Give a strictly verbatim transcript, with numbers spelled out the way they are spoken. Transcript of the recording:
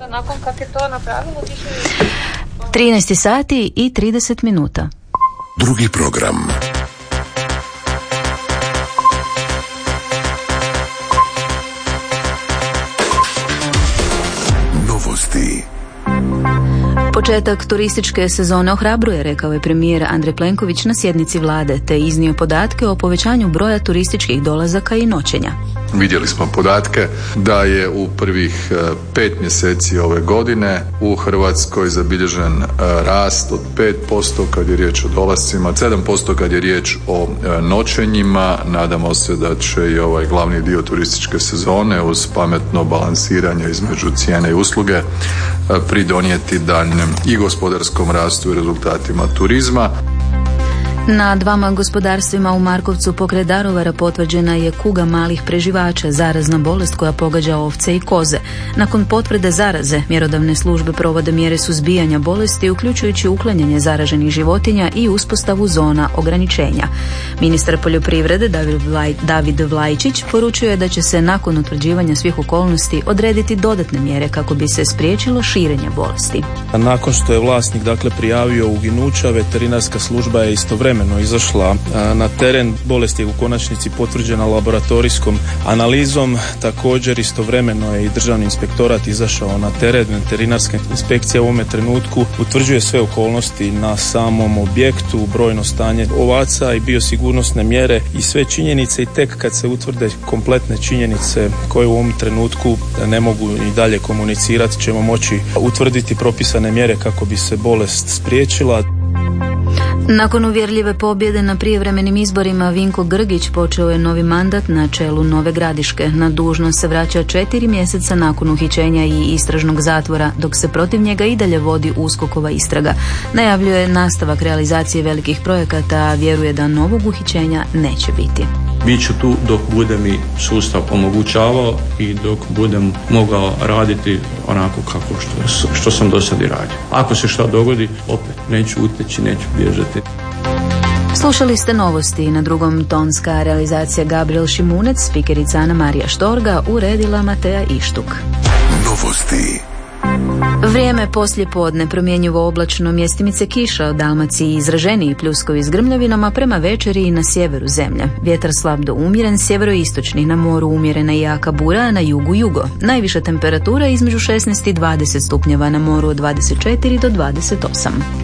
Nakon kad je to napravilo, trinaest sati i trideset minuta. Drugi program. Novosti. Početak turističke sezone ohrabruje, rekao je premijer Andrej Plenković na sjednici vlade, te iznio podatke o povećanju broja turističkih dolazaka i noćenja. Vidjeli smo podatke da je u prvih pet mjeseci ove godine u Hrvatskoj zabilježen rast od pet posto kad je riječ o dolascima, sedam posto kad je riječ o noćenjima. Nadamo se da će i ovaj glavni dio turističke sezone uz pametno balansiranje između cijene i usluge pridonijeti daljnjem i gospodarskom rastu i rezultatima turizma. Na dvama gospodarstvima u Markovcu pokraj Daruvara potvrđena je kuga malih preživača, zarazna bolest koja pogađa ovce i koze. Nakon potvrde zaraze, mjerodavne službe provode mjere suzbijanja bolesti, uključujući uklanjanje zaraženih životinja i uspostavu zona ograničenja. Ministar poljoprivrede David Vlajčić poručio je da će se nakon utvrđivanja svih okolnosti odrediti dodatne mjere kako bi se spriječilo širenje bolesti. Nakon što je vlasnik dakle prijavio uginuća, veterinarska služba je istovremeno izašla na teren. Bolest je u konačnici potvrđena laboratorijskom analizom. Također istovremeno je i Državni inspektorat izašao na teren. Veterinarska inspekcija u ovome trenutku utvrđuje sve okolnosti na samom objektu, brojno stanje ovaca i biosigurnosne mjere i sve činjenice, i tek kad se utvrde kompletne činjenice koje u ovom trenutku ne mogu i dalje komunicirati, ćemo moći utvrditi propisane mjere kako bi se bolest spriječila. Nakon uvjerljive pobjede na prijevremenim izborima, Vinko Grgić počeo je novi mandat na čelu Nove Gradiške. Na dužnost se vraća četiri mjeseca nakon uhićenja i istražnog zatvora, dok se protiv njega i dalje vodi USKOK-ova istraga. Najavljuje nastavak realizacije velikih projekata, a vjeruje da novog uhićenja neće biti. Bit ću tu dok bude mi sustav omogućavao i dok budem mogao raditi onako kako što, što sam do sad i radio. Ako se šta dogodi, opet neću uteći, neću bježati. Slušali ste novosti. Na drugom tonska realizacija Gabriel Šimunec, spikerica Ana Marija Štorga, uredila Mateja Ištuk. Novosti. Vrijeme poslije podne, promjenjivo oblačno, mjestimice kiša, od Dalmaciji izraženiji pljuskovi s grmljavinom, a prema večeri i na sjeveru zemlje. Vjetar slab do umjeren, sjeveroistočni, na moru umjerena i jaka bura, a na jugu jugo. Najviša temperatura između šesnaest i dvadeset stupnjeva, na moru od dvadeset četiri do dvadeset osam.